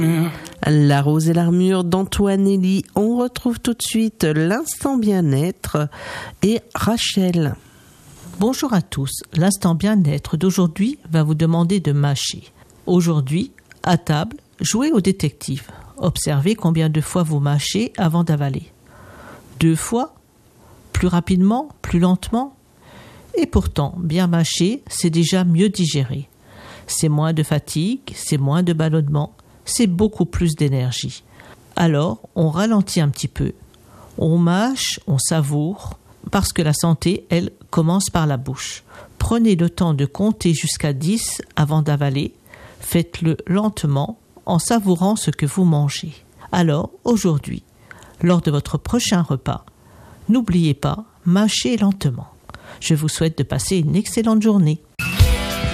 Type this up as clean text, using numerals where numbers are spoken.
La Rose et l'Armure d'Antoine Elie. On retrouve tout de suite l'instant bien-être et Rachel. Bonjour à tous. L'instant bien-être d'aujourd'hui va vous demander de mâcher. Aujourd'hui, à table, jouez au détective. Observez combien de fois vous mâchez avant d'avaler. 2 fois? Plus rapidement? Plus lentement? Et pourtant, bien mâcher, c'est déjà mieux digérer. C'est moins de fatigue, c'est moins de ballonnement, c'est beaucoup plus d'énergie. Alors, on ralentit un petit peu. On mâche, on savoure, parce que la santé, elle, commence par la bouche. Prenez le temps de compter jusqu'à 10 avant d'avaler. Faites-le lentement, en savourant ce que vous mangez. Alors, aujourd'hui, lors de votre prochain repas, n'oubliez pas, mâchez lentement. Je vous souhaite de passer une excellente journée.